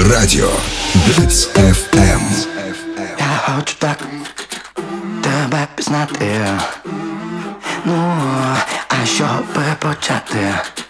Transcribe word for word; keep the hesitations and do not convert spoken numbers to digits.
Радіо Blitz еф ем. Я хочу так тебе пізнати. Ну, а що би почати?